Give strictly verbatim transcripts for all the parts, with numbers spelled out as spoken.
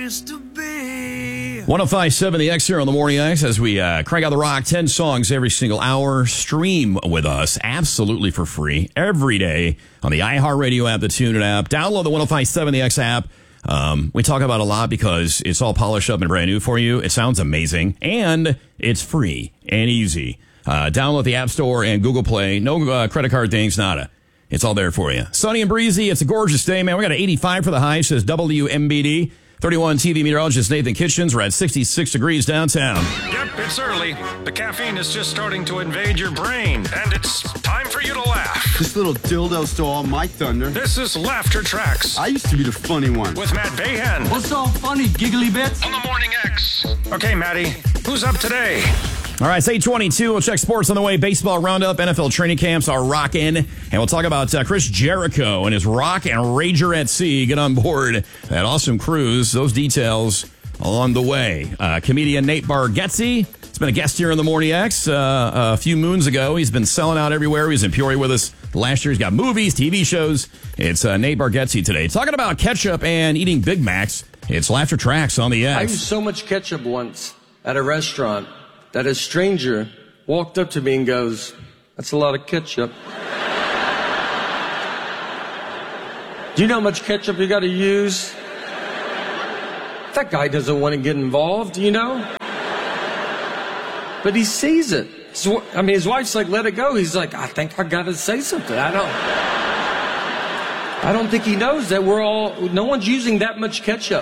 place to be. one oh five point seven The X here on the Morning X as we uh, crank out the rock. ten songs every single hour. Stream with us absolutely for free every day on the iHeartRadio app, the TuneIn app. Download the one oh five point seven The X app. Um, we talk about it a lot because it's all polished up and brand new for you. It sounds amazing, and it's free and easy. Uh, download the App Store and Google Play. No uh, credit card things, nada. It's all there for you. Sunny and breezy. It's a gorgeous day, man. We got an eighty-five for the high, says W M B D. thirty-one T V meteorologist Nathan Kitchens. We're at sixty-six degrees downtown. Yep, it's early. The caffeine is just starting to invade your brain, and it's time for you to laugh. This little dildo stole all my thunder. This is Laughter Tracks. I used to be the funny one. With Matt Bayhan. What's so funny, giggly bits? On the Morning X. Okay, Matty, who's up today? All right, it's eight twenty-two. We'll check sports on the way. Baseball roundup, N F L training camps are rocking. And we'll talk about uh, Chris Jericho and his rock and Rager at Sea. Get on board that awesome cruise. Those details on the way. Uh, comedian Nate Bargatze has been a guest here in the Morning X uh, a few moons ago. He's been selling out everywhere. He was in Peoria with us last year. He's got movies, T V shows. It's uh, Nate Bargatze today. Talking about ketchup and eating Big Macs. It's Laughter Tracks on the X. I used so much ketchup once at a restaurant that a stranger walked up to me and goes, "That's a lot of ketchup." Do you know how much ketchup you got to use? That guy doesn't want to get involved, you know? But he sees it. So, I mean, his wife's like, "Let it go." He's like, "I think I got to say something. I don't... I don't think he knows that we're all... No one's using that much ketchup."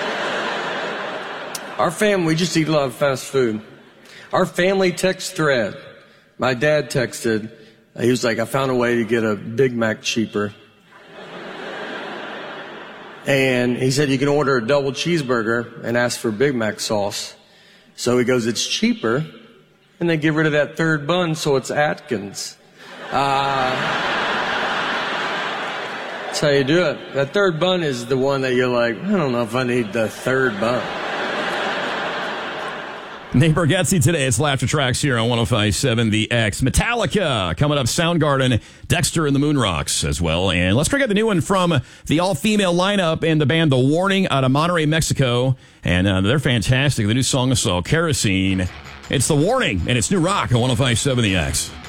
Our family, we just eat a lot of fast food. Our family text thread, my dad texted, he was like, "I found a way to get a Big Mac cheaper." And he said, "You can order a double cheeseburger and ask for Big Mac sauce." So he goes, "It's cheaper, and they get rid of that third bun, so it's Atkins." Uh, that's how you do it. That third bun is the one that you're like, "I don't know if I need the third bun." Nate Bargatze today. It's Laughter Tracks here on one oh five point seven The X. Metallica coming up, Soundgarden, Dexter and the Moonrocks as well. And let's check out the new one from the all-female lineup and the band The Warning out of Monterrey, Mexico. And uh, they're fantastic. The new song is called Kerosene. It's The Warning, and it's new rock on one oh five point seven The X.